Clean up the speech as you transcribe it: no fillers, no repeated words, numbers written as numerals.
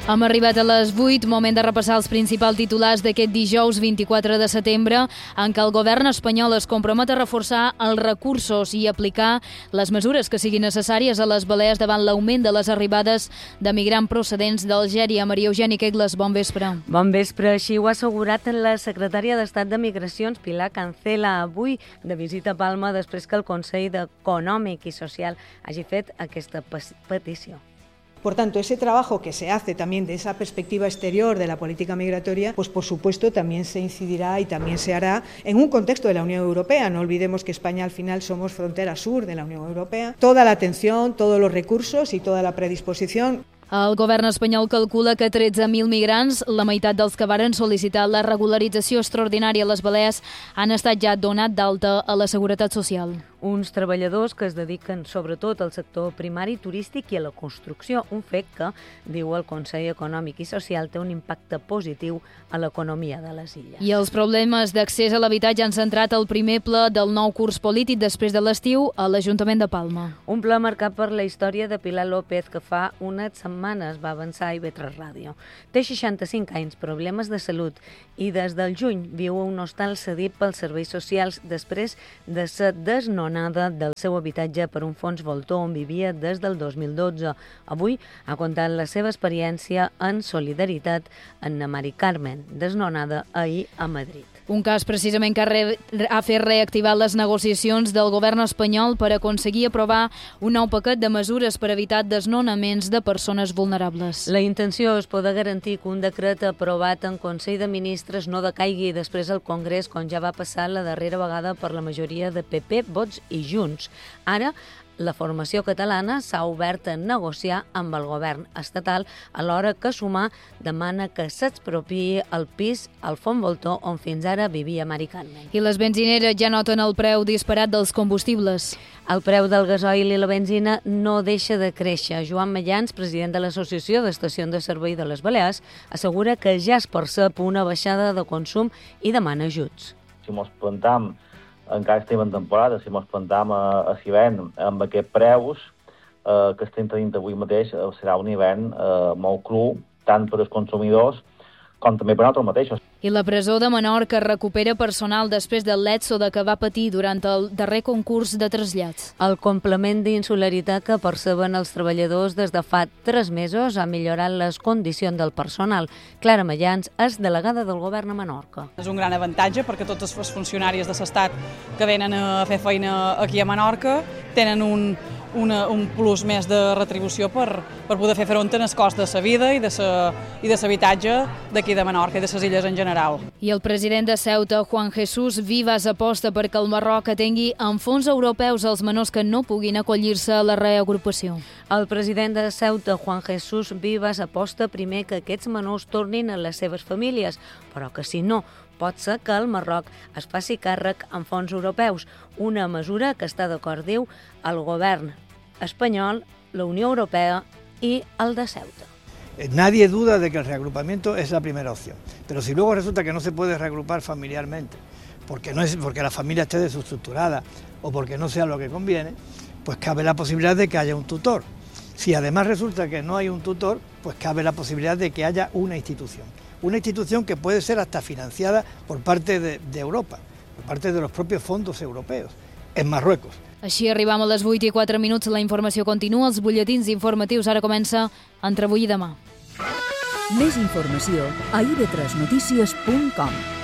Hem arribat a les 8, moment de repassar els principals titulars d'aquest dijous 24 de setembre, en què el govern espanyol es compromet a reforçar els recursos i aplicar les mesures que siguin necessàries a les Balears davant l'augment de les arribades de migrants procedents d'Algèria. Maria Eugènia Quegles, bon vespre. Bon vespre, així ho ha assegurat la secretària d'Estat de Migracions, Pilar Cancela, avui de visita a Palma després que el Consell Econòmic i Social hagi fet aquesta petició. Por tanto, ese trabajo que se hace también de esa perspectiva exterior de la política migratoria, pues por supuesto también se incidirá y también se hará en un contexto de la Unión Europea. No olvidemos que España al final somos frontera sur de la Unión Europea. Toda la atención, todos los recursos y toda la predisposición. El govern espanyol calcula que 13.000 migrants, la meitat dels que varen sol·licitar la regularització extraordinària a les Balears, han estat ja donat d'alta a la Seguretat Social. Uns treballadors que es dediquen sobretot al sector primari turístic i a la construcció, un fet que, diu el Consell Econòmic i Social, té un impacte positiu a l'economia de les illes. I els problemes d'accés a l'habitatge han centrat el primer ple del nou curs polític després de l'estiu a l'Ajuntament de Palma. Un ple marcat per la història de Pilar López, que fa unes setmanes va avançar a IB3 Ràdio. Té 65 anys, problemes de salut i des del juny viu a un hostal cedit pels serveis socials després de ser desnonada del seu habitatge per un fons voltor on vivia des del 2012. Avui ha contat la seva experiència en solidaritat en Mari Carmen, desnonada ahir a Madrid. Un cas precisament que ha fet reactivar les negociacions del govern espanyol per aconseguir aprovar un nou paquet de mesures per evitar desnonaments de persones vulnerables. La intenció és poder garantir que un decret aprovat en Consell de Ministres no decaigui després al Congrés, com ja va passar la darrera vegada per la majoria de PP, Vox i Junts. Ara, la formació catalana s'ha obert a negociar amb el govern estatal, alhora que Sumar demana que s'expropiï el pis al Font Voltor on fins ara vivia Mari Carmen. I les benzineres ja noten el preu disparat dels combustibles. El preu del gasoil i la benzina no deixa de créixer. Joan Mellans, president de l'Associació d'Estacions de Servei de les Balears, assegura que ja es percep una baixada de consum i demana ajuts. Si mos plantam, encara estem en temporada, si mos plantam a l'hivern amb aquests preus que estem tenint avui mateix, serà un hivern molt cru, tant per als consumidors com també per nosaltres mateixos. I la presó de Menorca recupera personal després del l'èxode que va patir durant el darrer concurs de trasllats. El complement d'insularitat que perceben els treballadors des de fa 3 mesos ha millorat les condicions del personal. Clara Mellans és delegada del govern a Menorca. És un gran avantatge perquè tots els funcionaris de l'Estat que venen a fer feina aquí a Menorca tenen un plus més de retribució per poder fer front al cost de la vida i de l'habitatge d'aquí de Menorca i de les illes en general. I el president de Ceuta, Juan Jesús Vivas, aposta perquè el Marroc atengui amb fons europeus els menors que no puguin acollir-se a la reagrupació. El president de Ceuta, Juan Jesús Vivas, aposta primer que aquests menors tornin a les seves famílies, però que si no, pot ser que el Marroc es faci càrrec amb fons europeus, una mesura que està d'acord, diu, el govern espanyol, la Unió Europea i el de Ceuta. Nadie duda de que el reagrupamiento es la primera opción, pero si luego resulta que no se puede reagrupar familiarmente, porque la familia esté desestructurada o porque no sea lo que conviene, pues cabe la posibilidad de que haya un tutor. Si además resulta que no hay un tutor, pues cabe la posibilidad de que haya una institución que puede ser hasta financiada por parte de Europa, por parte de los propios fondos europeos, en Marruecos. Així arribam a les 8:04, la informació continua, els butlletins informatius ara comença entre avui i demà. Més informació a ib3notícies.com.